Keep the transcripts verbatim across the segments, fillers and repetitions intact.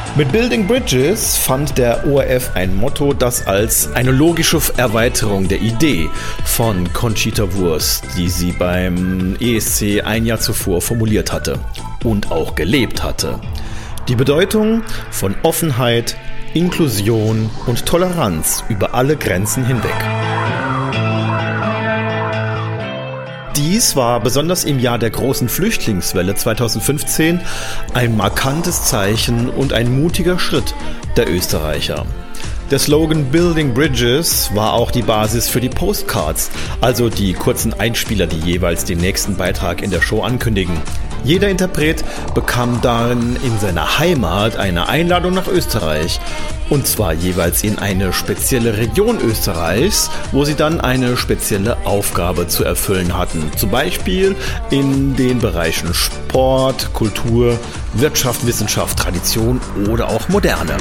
Mit Building Bridges fand der O R F ein Motto, das als eine logische Erweiterung der Idee von Conchita Wurst, die sie beim E S C ein Jahr zuvor formuliert hatte und auch gelebt hatte. Die Bedeutung von Offenheit, Inklusion und Toleranz über alle Grenzen hinweg. Dies war besonders im Jahr der großen Flüchtlingswelle zweitausendfünfzehn ein markantes Zeichen und ein mutiger Schritt der Österreicher. Der Slogan Building Bridges war auch die Basis für die Postcards, also die kurzen Einspieler, die jeweils den nächsten Beitrag in der Show ankündigen. Jeder Interpret bekam darin in seiner Heimat eine Einladung nach Österreich, und zwar jeweils in eine spezielle Region Österreichs, wo sie dann eine spezielle Aufgabe zu erfüllen hatten. Zum Beispiel in den Bereichen Sport, Kultur, Wirtschaft, Wissenschaft, Tradition oder auch Moderne.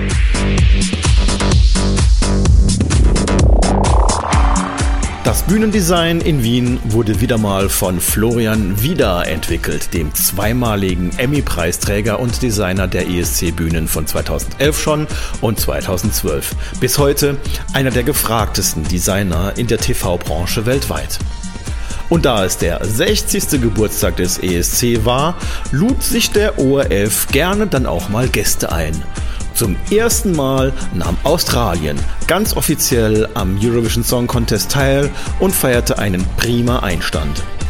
Das Bühnendesign in Wien wurde wieder mal von Florian Wieder entwickelt, dem zweimaligen Emmy-Preisträger und Designer der E S C-Bühnen von zweitausendelf schon und zweitausendzwölf. Bis heute einer der gefragtesten Designer in der T V-Branche weltweit. Und da es der sechzigste Geburtstag des E S C war, lud sich der O R F gerne dann auch mal Gäste ein. Zum ersten Mal nahm Australien ganz offiziell am Eurovision Song Contest teil und feierte einen prima Einstand.